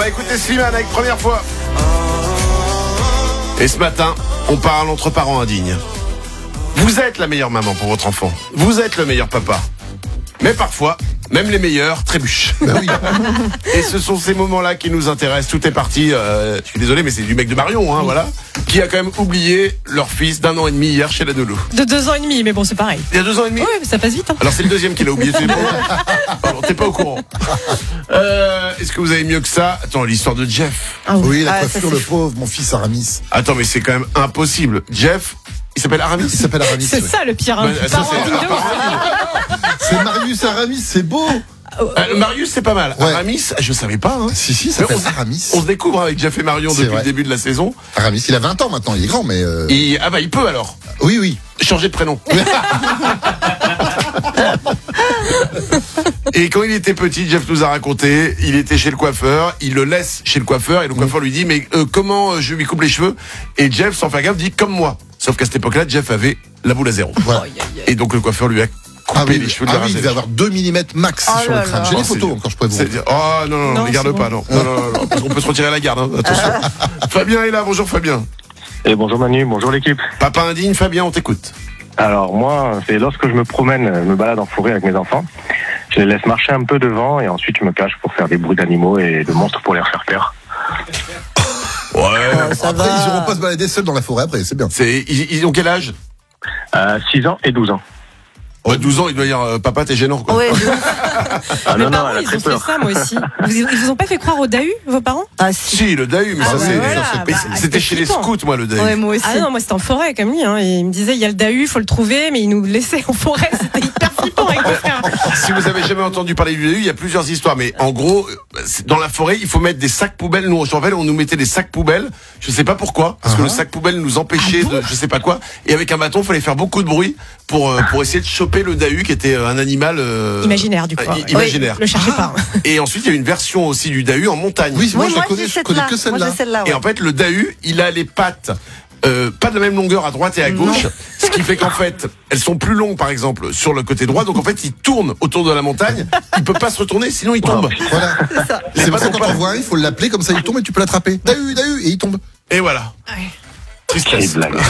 va écouter Slimane avec Première fois. Et ce matin, on parle entre parents indignes. Vous êtes la meilleure maman pour votre enfant. Vous êtes le meilleur papa. Mais parfois, même les meilleurs trébuchent. Bah oui. Et ce sont ces moments-là qui nous intéressent. Tout est parti, je suis désolé, mais c'est du mec de Marion, hein, voilà, qui a quand même oublié leur fils d'1 an et demi hier chez la nounou. De 2 ans et demi, mais bon, c'est pareil. Il y a 2 ans et demi. Oui, mais ça passe vite. Hein. Alors c'est le deuxième qui l'a oublié. Pardon, t'es pas au courant. Est-ce que vous avez mieux que ça? Attends, l'histoire de Jeff. Ah Oui, la Ah, coiffure, ça, le pauvre, mon fils Aramis. Attends, mais c'est quand même impossible. Jeff, il s'appelle Aramis. Il s'appelle Aramis. C'est ouais. ça le pire. Hein. Bah, ça, Parents c'est- dignes de ouf. C'est Marius Aramis, c'est beau. Marius, c'est pas mal. Ouais. Aramis, je savais pas. Hein. Si, il s'appelle Mais Aramis. On se découvre avec Jeff et Marion C'est depuis vrai. le début de la saison. Aramis, il a 20 ans maintenant, il est grand, mais... Ah bah il peut alors Oui. changer de prénom. Et quand il était petit, Jeff nous a raconté, il était chez le coiffeur, il le laisse chez le coiffeur et le coiffeur lui dit mais comment je lui coupe les cheveux? Et Jeff, sans faire gaffe, dit comme moi. Sauf qu'à cette époque-là, Jeff avait la boule à zéro. Voilà. Et donc le coiffeur lui a coupé les cheveux de la il rasée. devait avoir 2 mm max Oh sur le là crâne. là. J'ai Oh, les photos c'est- encore, je pourrais vous C'est- montrer. Oh non, Non, les garde c'est pas, bon. non, parce qu'on peut se retirer la garde, hein. Attention. Fabien est là, bonjour Fabien. Et bonjour Manu, bonjour l'équipe. Papa indigne, Fabien, on t'écoute. Alors moi, c'est lorsque je me promène, je me balade en forêt avec mes enfants, je les laisse marcher un peu devant et ensuite je me cache pour faire des bruits d'animaux et de monstres pour les refaire taire. Ouais. Après, ils iront pas se balader seuls dans la forêt après, c'est bien. Ils ont quel âge? 6 ans et 12 ans. Ouais, 12 ans, il doit dire papa, t'es gênant, quoi. Ouais, Ah Mes non, non, parents, elle a ils très ont fait peur. ça, moi aussi. Ils vous ont pas fait croire au Dahu, vos parents? ah si. Si, le Dahu, mais Ah ça ouais, c'est. voilà, mais bah, c'était c'était chez les flippant. scouts, moi, le Dahu. Ouais, moi aussi. Ah non, moi c'était en forêt comme lui. Hein. Et il me disait il y a le Dahu, il faut le trouver, mais il nous laissait en forêt. C'était hyper flippant avec mon frère. Si vous avez jamais entendu parler du Dahu, il y a plusieurs histoires. Mais en gros, dans la forêt, il faut mettre des sacs poubelles. Nous, je me rappelle, on nous mettait des sacs poubelles. Je sais pas pourquoi, parce que le sac poubelle nous empêchait de, je sais pas quoi. Et avec un bâton, il fallait faire beaucoup de bruit pour essayer de choper le Dahu, qui était un animal Imaginaire, du coup. Ouais. imaginaire. Le cherchez pas. hein. Et ensuite, il y a une version aussi du Dahu en montagne. Oui, moi Oui, je la moi connais, j'ai je connais celle-là. que Moi celle-là. j'ai celle-là. Et en fait, le Dahu, il a les pattes pas de la même longueur à droite et à gauche, ce qui fait qu'en fait, elles sont plus longues, par exemple, sur le côté droit. Donc en fait, il tourne autour de la montagne. Il peut pas se retourner, sinon il tombe. Voilà. Les C'est pour ça pattes quand ont on pas- voit un, il faut l'appeler, comme ça il tombe et tu peux l'attraper. Dahu, et il tombe. Et voilà. Tristesse. Quelle blague.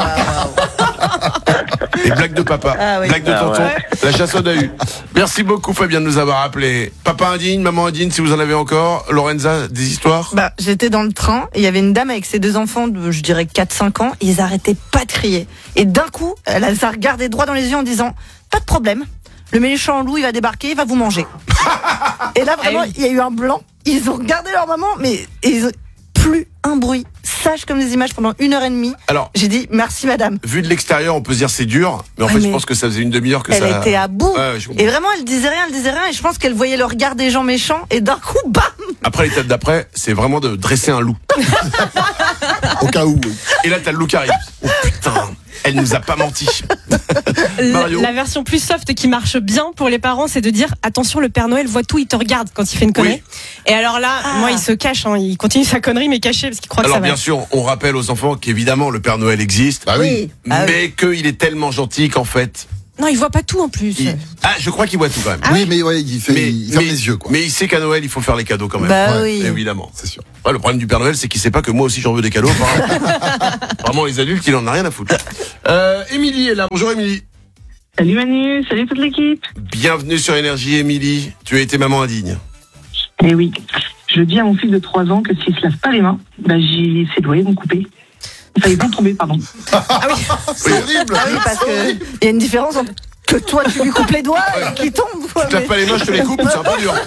Les blagues de papa, Ah oui. blagues de Ah tonton, ouais. la chasse au Dahu. Merci beaucoup Fabien de nous avoir appelé. Papa indigne, maman indigne, si vous en avez encore. Lorenza, des histoires? Bah, j'étais dans le train et il y avait une dame avec ses 2 enfants de, je dirais, 4-5 ans. Ils arrêtaient pas de crier. Et d'un coup, elle a regardé droit dans les yeux en disant « Pas de problème. Le méchant loup, il va débarquer, il va vous manger. » Et là, vraiment, il y a eu un blanc. Ils ont regardé leur maman, mais ils ont plus un bruit. Sage comme des images pendant 1h30. Alors, J'ai dit « Merci madame ». vu de l'extérieur, on peut se dire c'est dur, mais en Ouais, fait, je mais pense que ça faisait une demi-heure que Elle ça. était à bout. Ouais, je comprends. Et vraiment, elle disait rien. Et je pense qu'elle voyait le regard des gens méchants. Et d'un coup, bam! Après, l'étape d'après, c'est vraiment de dresser un loup. Au cas où. Oui. Et là, t'as le loup qui arrive. Oh putain, elle nous a pas menti. Mario. La version plus soft qui marche bien pour les parents, c'est de dire attention, le Père Noël voit tout, il te regarde quand il fait une connerie. Et alors là, moi, il se cache, hein, il continue sa connerie, mais caché parce qu'il croit Alors que ça va. bien sûr, on rappelle aux enfants qu'évidemment le Père Noël existe, Bah oui. Ah oui. mais qu'il est tellement gentil qu'en fait, Non, il voit pas tout en plus. je crois qu'il voit tout quand même. Oui, mais ouais, il ferme les yeux, quoi. Mais il sait qu'à Noël, il faut faire les cadeaux quand même. Bah Ouais, oui. Évidemment. C'est sûr. Ouais, le problème du Père Noël, c'est qu'il sait pas que moi aussi j'en veux des cadeaux. Vraiment, les adultes, il en a rien à foutre. Émilie est là. Bonjour Émilie. Salut Manu, salut toute l'équipe. Bienvenue sur Énergie, Émilie. Tu as été maman indigne. Eh oui, je dis à mon fils de 3 ans que s'il se lave pas les mains, ses doigts vont couper. Enfin, ils vont tomber, pardon. C'est horrible. Ah oui, parce que il y a une différence entre que toi tu lui coupes les doigts et qu'il tombe. Quoi, Tu te laves pas les mains, je te les coupe, c'est un peu dur.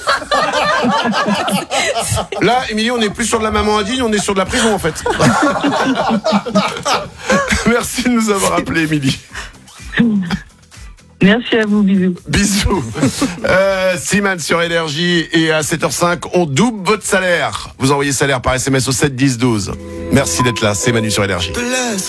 Là, Émilie, on n'est plus sur de la maman indigne, on est sur de la prison en fait. Merci de nous avoir appelé, Émilie. Merci à vous, bisous. Bisous. Simane sur Énergie et à 7h05, on double votre salaire. Vous envoyez salaire par SMS au 7 10 12. Merci d'être là, c'est Manu sur Énergie.